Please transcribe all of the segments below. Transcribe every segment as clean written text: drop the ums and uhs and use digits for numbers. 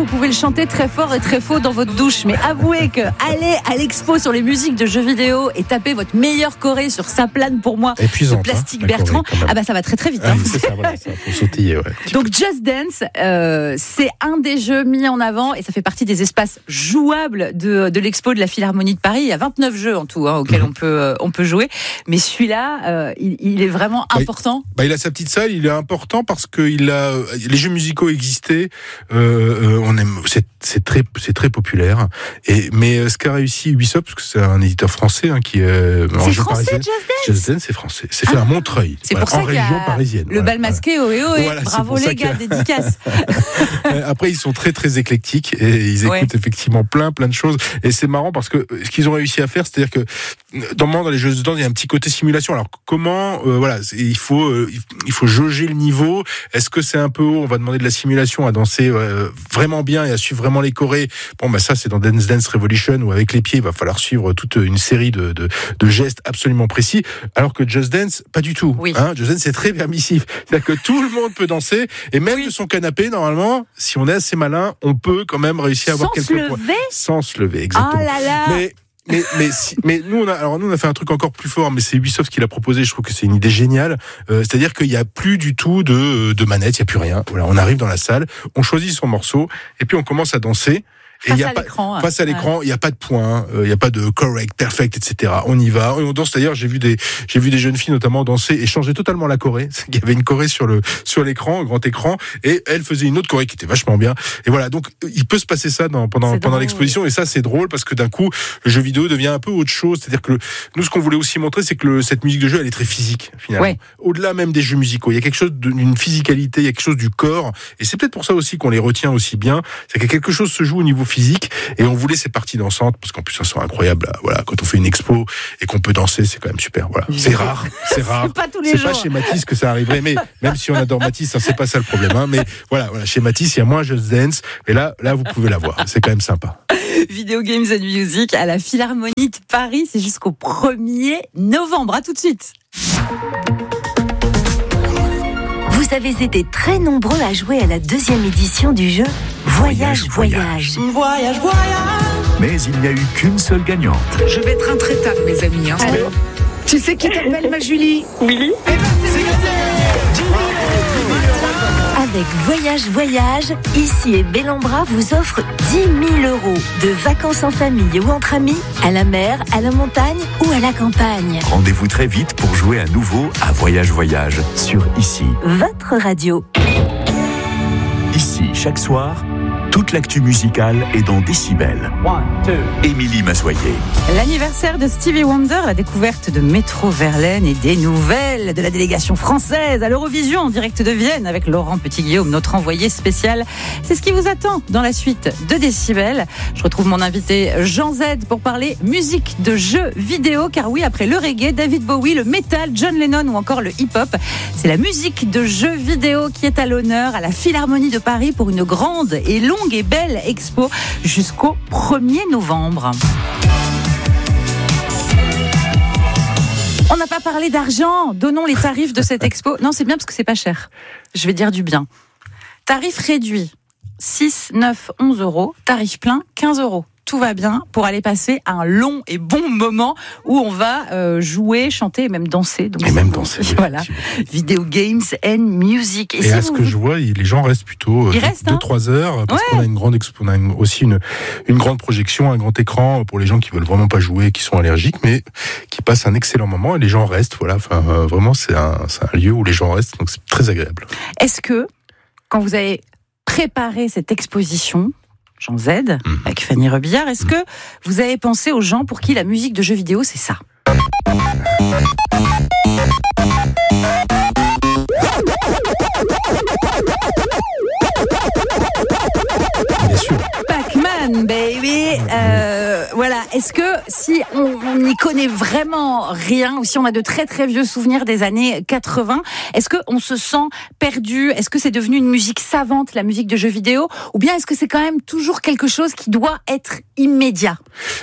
vous pouvez le chanter très fort et très faux dans votre douche. Mais avouez que aller à l'expo sur les musiques de jeux vidéo et taper votre meilleure choré sur Ça plane pour moi de Plastique Bertrand, ça va très très vite. C'est ça, voilà, ça faut sautiller. Ouais. Donc Just Dance, c'est un des jeux mis en avant et ça fait partie des espaces jouables de l'expo de la Philharmonie de Paris. Il y a 29 jeux en tout auxquels on peut jouer. Mais celui-là, il est vraiment important. Il a sa petite salle, il est important parce que les jeux musicaux existaient. On aime, c'est très populaire. Mais ce qu'a réussi Ubisoft, parce que c'est un éditeur français qui est en jeu parisien. Just Dance, c'est français. C'est fait à Montreuil. C'est pour ça en région parisienne. Le bal masqué, bravo les gars, dédicace. Après, ils sont très très éclectiques et ils écoutent effectivement plein de choses. Et c'est marrant parce que ce qu'ils ont réussi à faire, c'est-à-dire que dans les jeux de danse, il y a un petit côté simulation. Alors comment, il faut jauger le niveau. Est-ce que c'est un peu haut? On va demander de la simulation à danser vraiment bien et à suivre vraiment les chorés. Ça c'est dans Dance Dance Revolution où avec les pieds, il va falloir suivre toute une série de gestes absolument précis. Alors que Just Dance, pas du tout. Oui. Just Dance, c'est très permissif. C'est-à-dire que tout le monde peut danser et même de son canapé, normalement, si on est assez malin, on peut quand même réussir à avoir quelques points. Sans se lever, exactement. Oh là là. Mais nous on a fait un truc encore plus fort, mais c'est Ubisoft qui l'a proposé. Je trouve que c'est une idée géniale. C'est-à-dire qu'il y a plus du tout de manette, il y a plus rien. Voilà, on arrive dans la salle, on choisit son morceau et puis on commence à danser. Face à l'écran, il n'y a pas de points, il n'y a pas de correct, perfect, etc. On y va, et on danse. D'ailleurs, j'ai vu des jeunes filles notamment danser et changer totalement la choré. Il y avait une choré sur l'écran, un grand écran, et elle faisait une autre choré qui était vachement bien. Et voilà, donc il peut se passer ça pendant l'exposition, et ça c'est drôle parce que d'un coup, le jeu vidéo devient un peu autre chose. C'est-à-dire que nous, ce qu'on voulait aussi montrer, c'est que cette musique de jeu, elle est très physique finalement. Ouais. Au-delà même des jeux musicaux, il y a quelque chose d'une physicalité, il y a quelque chose du corps, et c'est peut-être pour ça aussi qu'on les retient aussi bien. C'est que quelque chose se joue au niveau physique, et on voulait ces parties dansantes parce qu'en plus ça sont incroyables. Voilà, quand on fait une expo et qu'on peut danser, c'est quand même super. Voilà, c'est rare. C'est pas tous les jours. C'est pas chez Matisse que ça arriverait, mais même si on adore Matisse, c'est pas ça le problème. Mais voilà, chez Matisse, il y a moins Just Dance, et là vous pouvez la voir. C'est quand même sympa. Video Games and Music à la Philharmonie de Paris, c'est jusqu'au 1er novembre. À tout de suite. Vous avez été très nombreux à jouer à la 2e édition du jeu Voyage. Mais il n'y a eu qu'une seule gagnante. Je vais être intraitable, mes amis. Allô ? Tu sais qui t'appelle, ma Julie ? Oui. C'est gagné ! Avec Voyage, ici et Bellambra vous offre 10 000 € de vacances en famille ou entre amis, à la mer, à la montagne ou à la campagne. Rendez-vous très vite pour jouer à nouveau à Voyage sur Ici. Votre radio. Ici, chaque soir, toute l'actu musicale est dans Décibel. Émilie Massoyer. L'anniversaire de Stevie Wonder, la découverte de Métro Verlaine et des nouvelles de la délégation française à l'Eurovision en direct de Vienne avec Laurent Petit-Guillaume, notre envoyé spécial. C'est ce qui vous attend dans la suite de Décibel. Je retrouve mon invité Jean Z pour parler musique de jeux vidéo, car oui, après le reggae, David Bowie, le métal, John Lennon ou encore le hip-hop, c'est la musique de jeux vidéo qui est à l'honneur à la Philharmonie de Paris pour une grande et longue et belle expo jusqu'au 1er novembre. On n'a pas parlé d'argent, donnons les tarifs de cette expo. Non, c'est bien parce que c'est pas cher. Je vais dire du bien. Tarif réduit, 6, 9, 11 €. Tarif plein, 15 €. Tout va bien pour aller passer un long et bon moment où on va jouer, chanter et même danser. Donc, danser. Voilà. Video Games and Music. Et à ce que je vois, les gens restent plutôt 2-3 heures parce qu'on a une grande expo, on a aussi une grande projection, un grand écran pour les gens qui veulent vraiment pas jouer, qui sont allergiques, mais qui passent un excellent moment et les gens restent. Voilà. Vraiment, c'est un lieu où les gens restent, donc c'est très agréable. Est-ce que quand vous avez préparé cette exposition, Jean Z, avec Fanny Rebillard, est-ce que vous avez pensé aux gens pour qui la musique de jeux vidéo, c'est ça ? Bien sûr. Pac-Man, baby. Voilà. Est-ce que si on n'y connaît vraiment rien, ou si on a de très très vieux souvenirs des années 80, est-ce qu'on se sent perdu ? Est-ce que c'est devenu une musique savante, la musique de jeux vidéo ? Ou bien est-ce que c'est quand même toujours quelque chose qui doit être immédiat ? Alors,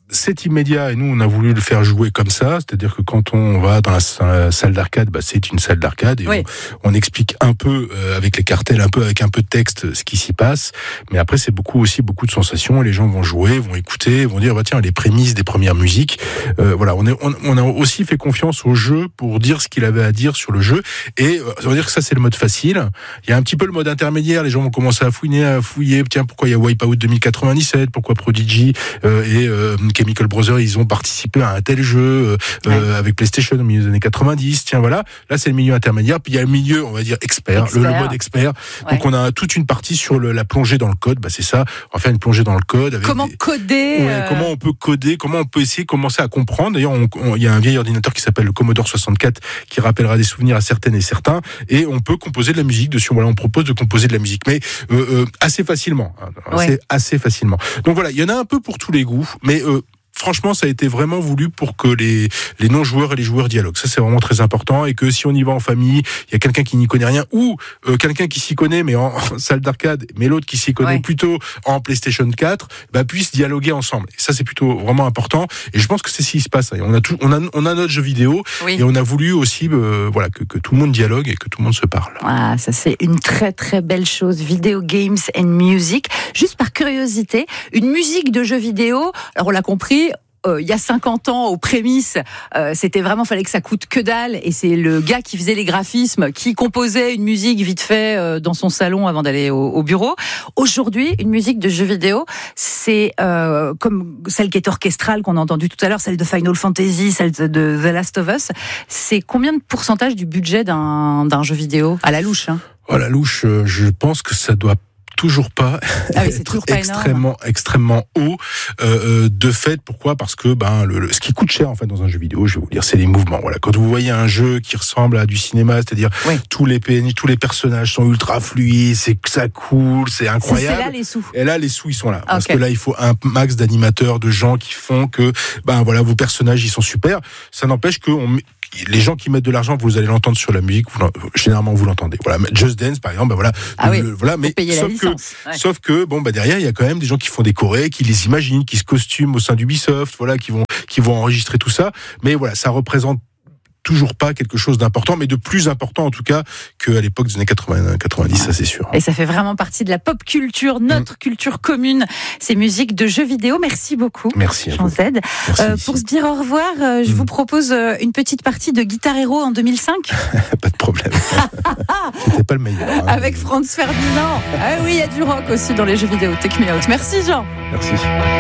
c'est immédiat et nous on a voulu le faire jouer comme ça, c'est-à-dire que quand on va dans la salle d'arcade, c'est une salle d'arcade et on explique un peu avec les cartels, un peu avec un peu de texte ce qui s'y passe, mais après c'est beaucoup de sensations et les gens vont jouer, vont écouter, vont dire tiens les prémices des premières musiques, voilà on a aussi fait confiance au jeu pour dire ce qu'il avait à dire sur le jeu et ça veut dire que ça c'est le mode facile. Il y a un petit peu le mode intermédiaire, les gens vont commencer à fouiller, tiens pourquoi il y a Wipeout 2097, pourquoi Prodigy et Chemical Brothers, ils ont participé à un tel jeu avec PlayStation au milieu des années 90. Tiens, voilà. Là, c'est le milieu intermédiaire. Puis il y a le milieu, on va dire, expert. Le mode expert. Donc, on a toute une partie sur la plongée dans le code. C'est ça. On va faire une plongée dans le code. Avec comment coder comment on peut coder, comment on peut essayer de commencer à comprendre. D'ailleurs, il y a un vieil ordinateur qui s'appelle le Commodore 64 qui rappellera des souvenirs à certaines et certains. Et on peut composer de la musique dessus. Voilà, on propose de composer de la musique. Mais assez facilement. Assez facilement. Donc voilà, il y en a un peu pour tous les goûts. Mais franchement, ça a été vraiment voulu pour que les non-joueurs et les joueurs dialoguent. Ça, c'est vraiment très important. Et que si on y va en famille, il y a quelqu'un qui n'y connaît rien, ou quelqu'un qui s'y connaît, mais en salle d'arcade, mais l'autre qui s'y connaît plutôt en PlayStation 4, puisse dialoguer ensemble. Et ça, c'est plutôt vraiment important. Et je pense que c'est ce qui se passe. On a notre jeu vidéo, et on a voulu aussi que tout le monde dialogue et que tout le monde se parle. Ah, ça, c'est une très, très belle chose. Video Games and Music. Juste par curiosité, une musique de jeu vidéo, alors on l'a compris, il y a 50 ans, aux prémices, c'était vraiment, fallait que ça coûte que dalle, et c'est le gars qui faisait les graphismes, qui composait une musique vite fait dans son salon avant d'aller au bureau. Aujourd'hui, une musique de jeu vidéo, c'est comme celle qui est orchestrale, qu'on a entendue tout à l'heure, celle de Final Fantasy, celle de The Last of Us. C'est combien de pourcentage du budget d'un jeu vidéo à la louche, hein? À la louche, je pense que ça doit toujours pas être extrêmement haut de fait. Pourquoi ? Parce que ce qui coûte cher en fait dans un jeu vidéo, je vais vous dire, c'est les mouvements. Voilà, quand vous voyez un jeu qui ressemble à du cinéma, c'est-à-dire tous les PNJ, tous les personnages sont ultra fluides, ça coule, c'est incroyable. C'est là les sous. Et là les sous ils sont là parce que là il faut un max d'animateurs, de gens qui font que vos personnages ils sont super. Ça n'empêche que les gens qui mettent de l'argent, vous allez l'entendre sur la musique, généralement vous l'entendez. Voilà, Just Dance par exemple, mais sauf que derrière il y a quand même des gens qui font des chorés, qui les imaginent, qui se costument au sein d'Ubisoft, qui vont enregistrer tout ça. Mais voilà, ça représente toujours pas quelque chose d'important, mais de plus important en tout cas qu'à l'époque des années 80-90, ça c'est sûr. Et ça fait vraiment partie de la pop culture, notre culture commune, ces musiques de jeux vidéo. Merci beaucoup. Merci Jean Z. Pour se dire au revoir, je vous propose une petite partie de Guitar Hero en 2005. Pas de problème. C'était pas le meilleur. Avec Franz Ferdinand. Ah oui, il y a du rock aussi dans les jeux vidéo. Take me out. Merci Jean. Merci.